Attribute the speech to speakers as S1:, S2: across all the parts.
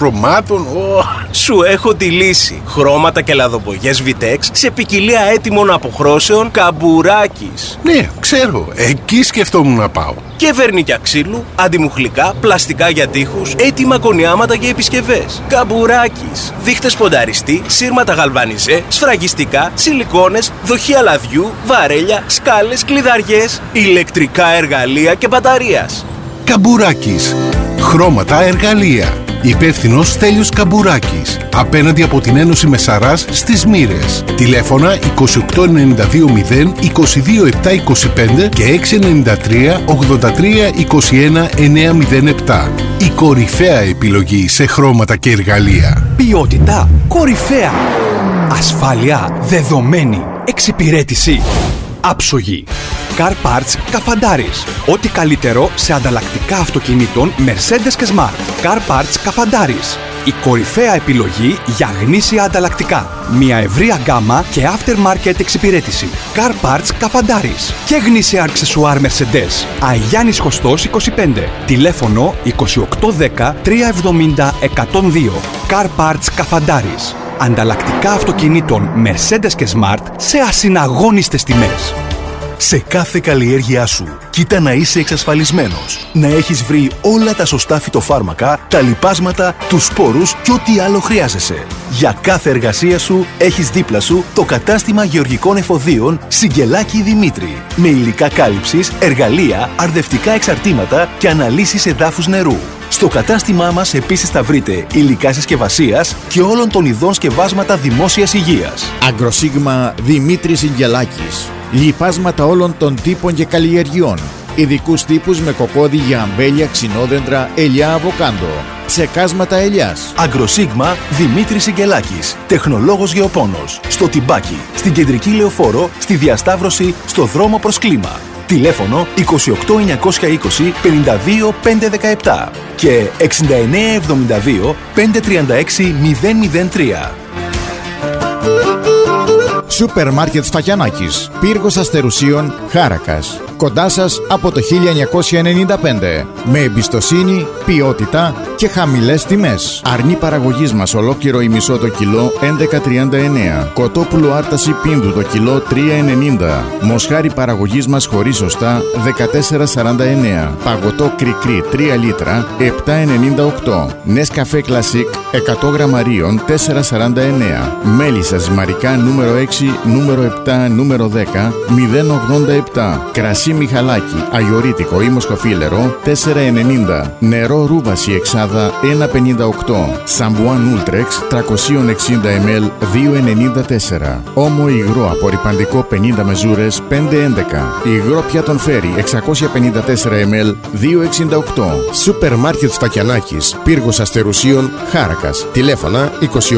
S1: χρωμάτων.
S2: Σου έχω τη λύση. Χρώματα και λαδοπογιές Vitex σε ποικιλία έτοιμων αποχρώσεων Καμπουράκης.
S1: Ναι, ξέρω. Εκεί σκεφτόμουν να πάω.
S2: Και βερνίκια ξύλου, αντιμουχλικά, πλαστικά για τοίχους, έτοιμα κονιάματα για επισκευές. Καμπουράκης. Δείχτες πονταριστή, σύρματα γαλβανιζέ, σφραγιστικά, σιλικόνες, δοχεία λαδιού, βαρέλια, σκάλες, κλειδαριές, ηλεκτρικά εργαλεία και μπαταρίας.
S1: Καμπουράκης. Χρώματα, εργαλεία. Υπεύθυνος Στέλιος Καμπουράκης. Απέναντι από την Ένωση Μεσαράς στις Μοίρες. Τηλέφωνα 2892 22725 και 693 83 21 907. Η κορυφαία επιλογή σε χρώματα και εργαλεία.
S3: Ποιότητα κορυφαία. Ασφάλεια δεδομένη. Εξυπηρέτηση άψογη. Car Parts Καφαντάρης. Ό,τι καλύτερο σε ανταλλακτικά αυτοκινήτων Mercedes και Smart. Car Parts Καφαντάρης. Η κορυφαία επιλογή για γνήσια ανταλλακτικά. Μια ευρεία γκάμα και aftermarket εξυπηρέτηση. Car Parts Καφαντάρης. Και γνήσια αξεσουάρ Mercedes. Αγιάννης Χωστός 25. Τηλέφωνο 2810 370 102. Car Parts Καφαντάρης. Ανταλλακτικά αυτοκινήτων Mercedes και Smart σε ασυναγώνιστες τιμές.
S4: Σε κάθε καλλιέργειά σου, κοίτα να είσαι εξασφαλισμένος. Να έχεις βρει όλα τα σωστά φυτοφάρμακα, τα λιπάσματα, τους σπόρους και ό,τι άλλο χρειάζεσαι. Για κάθε εργασία σου, έχεις δίπλα σου το κατάστημα γεωργικών εφοδίων Σιγκελάκη Δημήτρη. Με υλικά κάλυψης, εργαλεία, αρδευτικά εξαρτήματα και αναλύσεις εδάφους νερού. Στο κατάστημά μας επίσης θα βρείτε υλικά συσκευασίας και όλων των ειδών σκευάσματα δημόσιας υγείας.
S5: Αγκροσίγμα Δημήτρης Σιγκελάκης. Λιπάσματα όλων των τύπων και καλλιεργειών. Ειδικούς τύπους με κοπόδι για αμπέλια, ξινόδεντρα, ελιά, αβοκάντο. Ψεκάσματα ελιάς.
S4: Αγκροσίγμα Δημήτρης Σιγκελάκης. Τεχνολόγος γεωπόνος. Στο Τιμπάκι, στην Κεντρική Λεωφόρο, στη Διασταύρωση, στο δρόμο προς Κλίμα. Τηλέφωνο 28 920 52 517 και 69 72 536 003.
S5: Σούπερ μάρκετ Σφακιανάκης. Πύργος Αστερουσίων, Χάρακας. Κοντά σας από το 1995. Με εμπιστοσύνη, ποιότητα και χαμηλές τιμές. Αρνί παραγωγής μας ολόκληρο ημισό το κιλό 11,39. Κοτόπουλο άρταση πίνδου το κιλό 3,90. Μοσχάρι παραγωγής μας χωρίς οστά 14,49. Παγωτό κρικρί 3 λίτρα 7,98. Νεσκαφέ Κλασικ 100 γραμμαρίων 4,49. Μέλισσα ζυμαρικά νούμερο 6, νούμερο 7, νούμερο 10 0,87. Κρασί Μιχαλάκι, αγιορίτικο ή μοσχοφίλερο 4,90. Νερό ρούβαση εξάδα 1,58. Σαμπουάν Ούλτρεξ 360 ml 2,94. Όμο υγρό απορρυπαντικό 50 μεζούρες 5,11. Υγρό πιάτον φέρι 654 ml 2,68. Σούπερ μάρκετ Σφακιανάκης. Πύργος Αστερουσίων, Χάρακας. Τηλέφωνα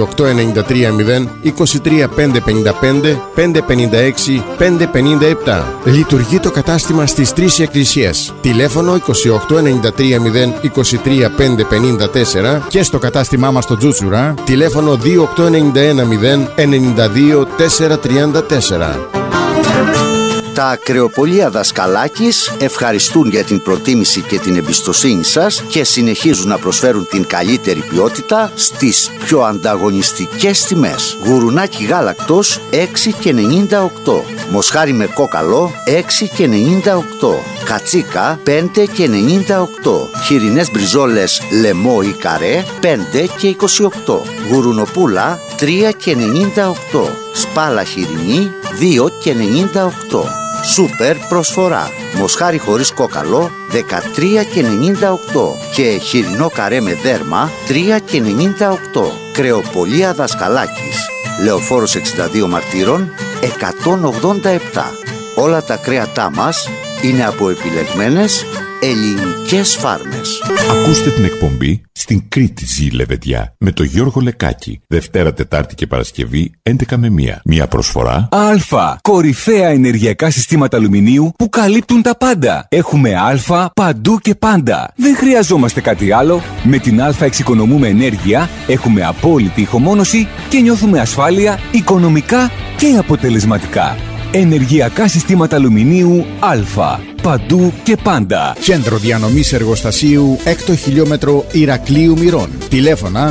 S5: 2893 23 555 556 557. Λειτουργεί το κατάστημα στις 3 εκκλησίες. Τηλέφωνο 2893 23 554 και στο κατάστημά μας στο Τζούτσουρα τηλέφωνο 2891 92 434.
S6: Τα κρεοπολία Δασκαλάκης ευχαριστούν για την προτίμηση και την εμπιστοσύνη σας και συνεχίζουν να προσφέρουν την καλύτερη ποιότητα στις πιο ανταγωνιστικές τιμές. Γουρουνάκι γάλακτος 6,98. Μοσχάρι με κόκαλο 6,98. Κατσίκα 5,98. Χοιρινές μπριζόλες λεμό ή καρέ 5,28. Γουρουνοπούλα 3,98. Σπάλα χοιρινή 2,98. Σούπερ προσφορά. Μοσχάρι χωρίς κόκαλο 13,98 και χοιρινό καρέ με δέρμα 3,98. Κρεοπολία Δασκαλάκης. Λεωφόρος 62 Μαρτύρων 187. Όλα τα κρέατά μας είναι από επιλεγμένες ελληνικές φάρμες.
S7: Ακούστε την εκπομπή στην Κρήτη ζει Λεβεντιά με τον Γιώργο Λεκάκη. Δευτέρα, Τετάρτη και Παρασκευή 11 με 1. Μια προσφορά
S3: Α. Κορυφαία ενεργειακά συστήματα αλουμινίου που καλύπτουν τα πάντα. Έχουμε Α παντού και πάντα. Δεν χρειαζόμαστε κάτι άλλο. Με την Α εξοικονομούμε ενέργεια, έχουμε απόλυτη ηχομόνωση και νιώθουμε ασφάλεια οικονομικά και αποτελεσματικά. Ενεργειακά συστήματα αλουμινίου Α. Παντού και πάντα.
S5: Κέντρο διανομής εργοστασίου 6ο χιλιόμετρο Ηρακλείου Μυρών. Τηλέφωνα